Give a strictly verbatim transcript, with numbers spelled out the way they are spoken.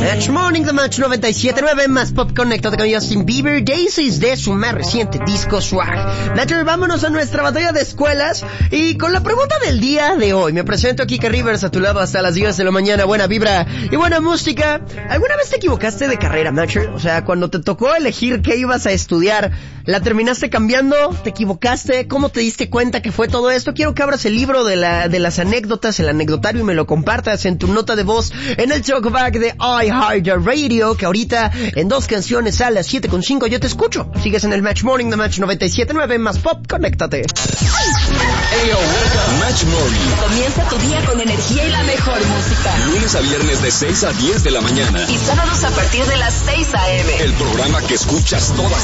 Match Morning, The Match noventa y siete punto nueve, más Pop Connected con Justin Bieber, Daisies de su más reciente disco Swag. Matcher, vámonos a nuestra batalla de escuelas y con la pregunta del día de hoy. Me presento a Kike Rivers a tu lado hasta las diez de la mañana. Buena vibra y buena música. ¿Alguna vez te equivocaste de carrera, Matcher? O sea, cuando te tocó elegir qué ibas a estudiar, ¿la terminaste cambiando? ¿Te equivocaste? ¿Cómo te diste cuenta que fue todo esto? Quiero que abras el libro de la de las anécdotas, el anecdotario, y me lo compartas en tu nota de voz en el Talkback de iHeartRadio, que ahorita en dos canciones a las siete con cinco yo te escucho. Sigues en el Match Morning de Match noventa y siete punto nueve, más Pop, conéctate. Ayo, Match Morning. Comienza tu día con energía y la mejor música. Lunes a viernes de seis a diez de la mañana. Y sábados a partir de las seis a eme. El programa que escuchas todas